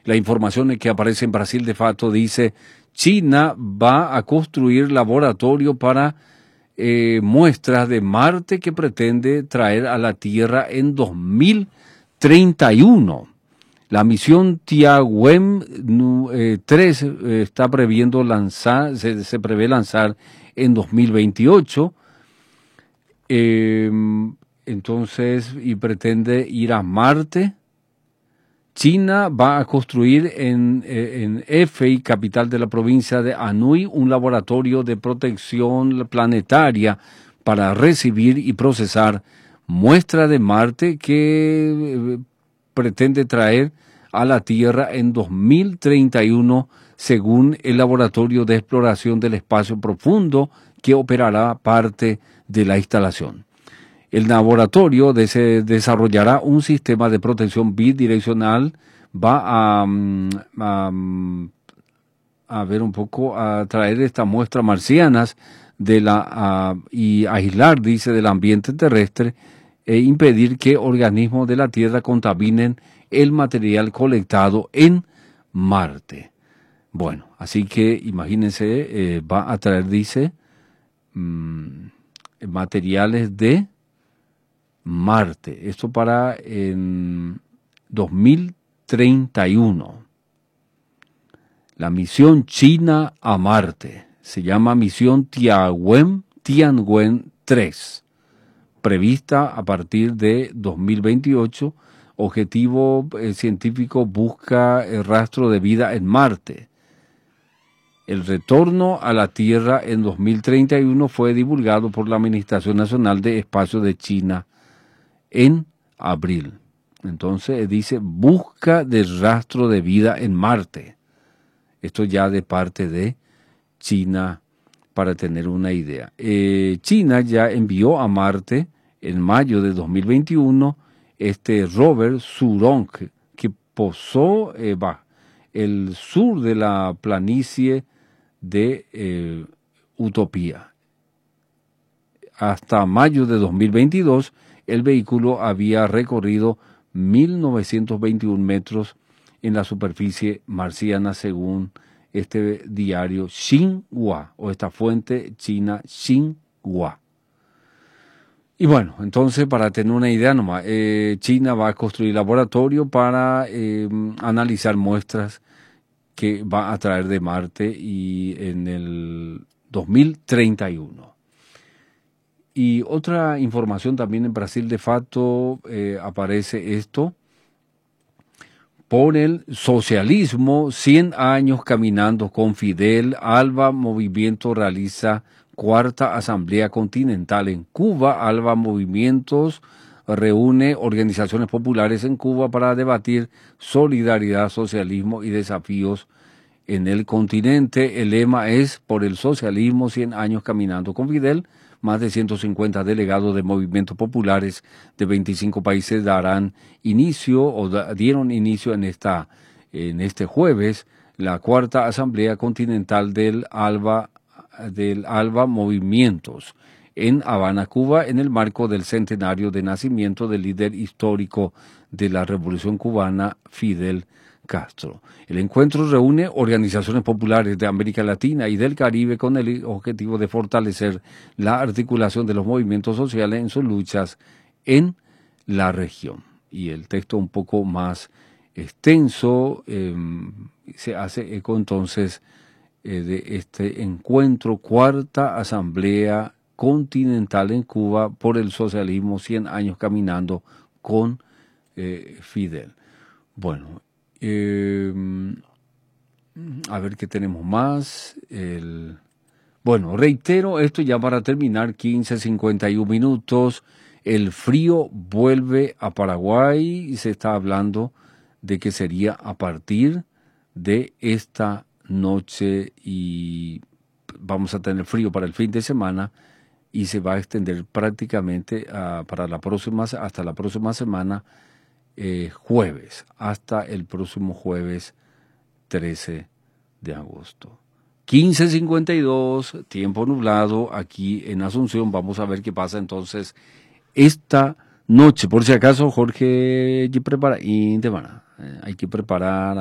La información que aparece en Brasil de Fato dice: China va a construir laboratorio para muestras de Marte que pretende traer a la Tierra en 2031. La misión Tianwen-3 está previendo lanzar, se prevé lanzar en 2028. Entonces, y pretende ir a Marte. China va a construir en Hefei, capital de la provincia de Anhui, un laboratorio de protección planetaria para recibir y procesar muestras de Marte que pretende traer a la Tierra en 2031, según el Laboratorio de Exploración del Espacio Profundo, que operará parte de la instalación. El laboratorio desarrollará un sistema de protección bidireccional, va a ver un poco, a traer estas muestras marcianas y aislar, dice, del ambiente terrestre e impedir que organismos de la Tierra contaminen el material colectado en Marte. Bueno, así que imagínense, va a traer, dice, materiales de Marte. Esto para en 2031. La misión China a Marte se llama misión Tianwen-3, prevista a partir de 2028. Objetivo científico busca el rastro de vida en Marte. El retorno a la Tierra en 2031 fue divulgado por la Administración Nacional de Espacio de China en abril. Entonces dice busca de rastro de vida en Marte. Esto ya de parte de China, para tener una idea. China ya envió a Marte en mayo de 2021 este rover Zhurong, que posó el sur de la planicie de Utopía. Hasta mayo de 2022, el vehículo había recorrido 1.921 metros en la superficie marciana, según este diario Xinhua, o esta fuente china Xinhua. Y bueno, entonces, para tener una idea nomás, China va a construir laboratorio para analizar muestras que va a traer de Marte y en el 2031. Y otra información también en Brasil de Fato aparece esto. Por el socialismo, 100 años caminando con Fidel, ALBA Movimiento realiza cuarta Asamblea Continental en Cuba. ALBA Movimientos reúne organizaciones populares en Cuba para debatir solidaridad, socialismo y desafíos en el continente. El lema es por el socialismo, 100 años caminando con Fidel. Más de 150 delegados de movimientos populares de 25 países dieron inicio en este jueves la cuarta Asamblea Continental del ALBA Movimientos en Habana, Cuba, en el marco del centenario de nacimiento del líder histórico de la Revolución Cubana, Fidel Castro. El encuentro reúne organizaciones populares de América Latina y del Caribe con el objetivo de fortalecer la articulación de los movimientos sociales en sus luchas en la región. Y el texto un poco más extenso se hace eco entonces de este encuentro, cuarta Asamblea Continental en Cuba por el socialismo, 100 años caminando con Fidel. Bueno, a ver qué tenemos más. Bueno, reitero esto ya para terminar, 15:51 minutos. El frío vuelve a Paraguay y se está hablando de que sería a partir de esta noche y vamos a tener frío para el fin de semana y se va a extender prácticamente hasta la próxima semana. Jueves, hasta el próximo jueves 13 de agosto. 15:52, tiempo nublado aquí en Asunción. Vamos a ver qué pasa entonces esta noche. Por si acaso, Jorge, hay que preparar